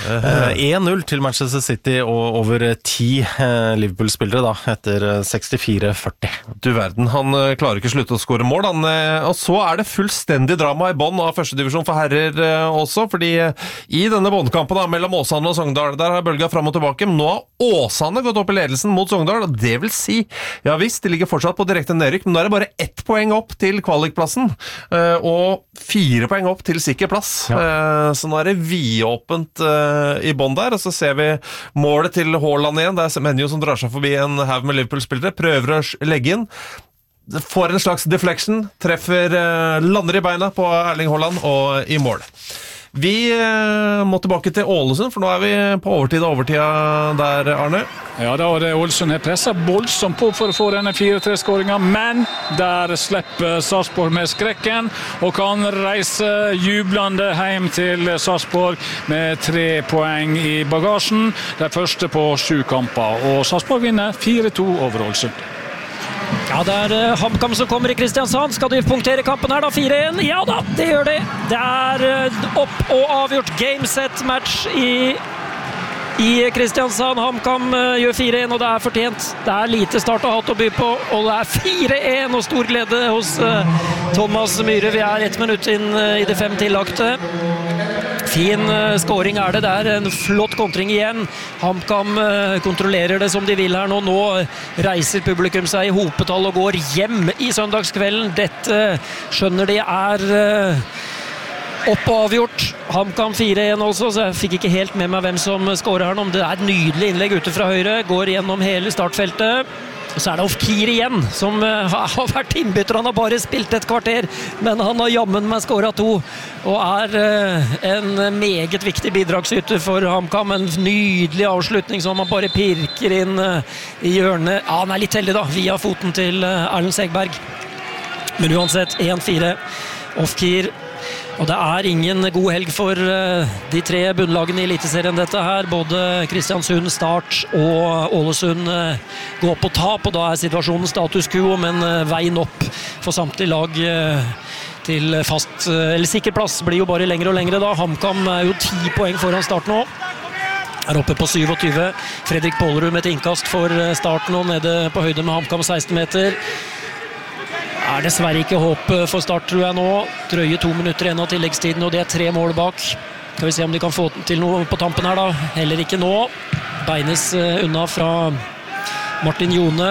1-0 til Manchester City og over 10 Liverpool-spillere da, etter 64-40. Du verden, han klarer ikke slutte å skåre mål. Og så det fullstendig drama i bånd av første divisjon for herrer også, fordi i denne båndkampen mellom Åsane og Sogndal, der har bølget frem og tilbake, men nå har Åsane gått opp i ledelsen mot Sogndal, og det vil si, ja visst, de ligger fortsatt på direkte nedrykk, men nå det bare 1 poeng opp til kvalikplassen, og 4 poeng opp til sikker plass. Ja. Så nå det vidåpent i bånd der, og så ser vi målet til Haaland igjen. Det Semenyo som drar seg forbi en haug med Liverpool-spillere, prøver å legge inn, får en slags deflection, lander i beina på Erling Haaland og i mål. Vi må tilbake til Ålesund, for nå vi på overtid og overtida der, Arne. Ja, da det Ålesund presset voldsomt på for å få denne 4-3-skåringen, men der slipper Sarpsborg med skrekken og kan reise jublende hjem til Sarpsborg med 3 poeng i bagasjen. Det første på 7 kamper, og Sarpsborg vinner 4-2 over Ålesund. Ja, det HamKam som kommer i Kristiansand. Skal de punktere kampen her da, 4-1? Ja da, det gjør de. Det opp og avgjort gameset-match i Kristiansand. HamKam gjør 4-1, og det fortjent. Det lite start og hatt å by på, og det 4-1 og stor glede hos Thomas Myhre. Vi 1 minutt inn i det 5 tillagte. Fin scoring det en flott kontring igjen. HamKam kontrollerer det som de vil her nå. Nå reiser publikum seg i hopetall og går hjem i søndagskvelden. Dette skjønner de opp og avgjort. HamKam 4-1 også, så jeg fikk ikke helt med meg hvem som scorer her nå. Det et nydelig innlegg ute fra høyre, går gjennom hele startfeltet. Og så det Ofkir igjen, som har vært innbytter. Han har bare spilt et kvarter, men han har jammen meg skåret 2, og en meget viktig bidragsyter for HamKam. En nydelig avslutning som han bare pirker inn i hjørnet. Ja, han litt heldig da, via foten til Erlend Segberg. Men uansett, 1-4. Ofkir. Og det ingen god helg for de 3 bunnlagene i Eliteserien dette her. Både Kristiansund, Start og Ålesund går på tap, og da situasjonen status quo, men veien opp for samtlige lag til fast, eller sikker plass blir jo bare lengre og lengre da. HamKam jo 10 poeng foran Start nå. Oppe på 27. Fredrik Pålerud med et innkast for Start nå, nede på høyde med HamKam 16 meter. Dessverre ikke håp for Start, tror jeg nå. Drøye 2 minutter igjen av tilleggstiden, og det 3 mål bak. Skal vi se om de kan få til noe på tampen her da. Heller ikke nå. Beines unna fra Martin Jone.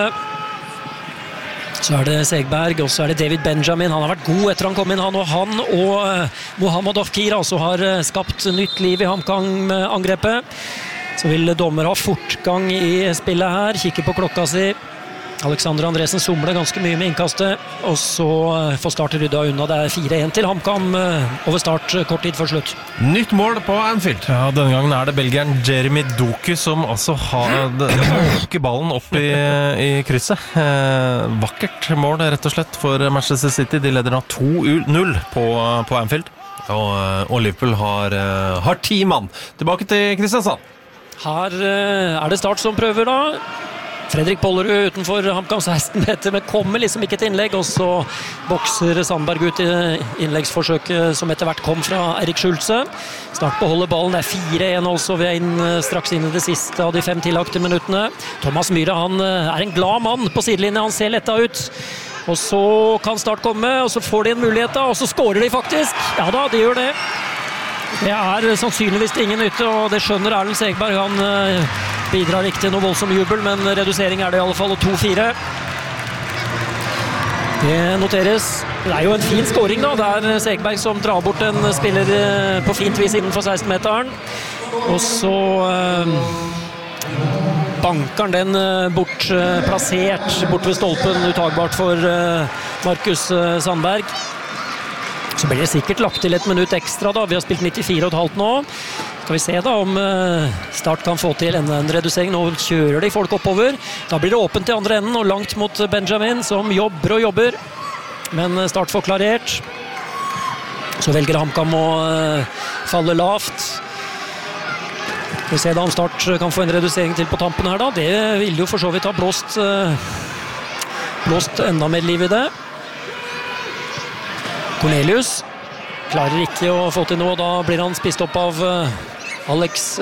Så det Segberg, og så det David Benjamin. Han har vært god etter han kom inn, han og Mohammed Ofkir altså har skapt nytt liv i HamKam-angrepet. Så vil dommer ha fortgang i spillet her. Kikker på klokka si. Alexander Andresen somler ganske mye med innkastet, og så får Start rydda unna. Det 4-1 til HamKam over Start kort tid før slutt. Nytt mål på Anfield. Ja, denne gangen det belgieren Jeremy Doku som altså åker ballen opp i krysset. Vakkert mål rett og slett for Manchester City. De leder da 2-0 på Anfield. Og Liverpool har 10 mann. Tilbake til Kristiansand. Her det Start som prøver da. Fredrik Pålerud utenfor HamKam 16 meter, men kommer liksom ikke til innlegg, og så bokser Sandberg ut i innleggsforsøket som etter hvert kom fra Erik Schulze. Start beholder ballen, 4-1 også, vi straks inn i det siste av de 5 tillagte minuttene. Thomas Myhre, han en glad mann på sidelinjen, han ser letta ut. Og så kan Start komme, og så får de en mulighet da, og så skårer de faktisk. Ja da, de gjør det. Det sannsynligvis ingen nytte, og det skjønner Erlend Segberg. Han bidrar ikke til noe voldsom jubel, men redusering det i alle fall, og 2-4. Det noteres. Det jo en fin scoring da, det Segberg som drar bort en spiller på fint vis innenfor 16-meteren. Og så banker den plassert bort ved stolpen, utagbart for Markus Sandberg. Så blir det sikkert lagt til 1 minutt ekstra da, vi har spilt 94,5 nå. Skal vi se da om Start kan få til en redusering. Nå kjører de folk oppover. Da blir det åpent til andre enden og langt mot Benjamin som jobber og jobber. Men Start får klarert. Så velger HamKam å falle lavt. Skal vi se da om Start kan få en redusering til på tampen her da. Det vil jo for så vidt ha blåst enda mer liv i det. Cornelius klarer ikke å få til noe, da blir han spist opp av Alex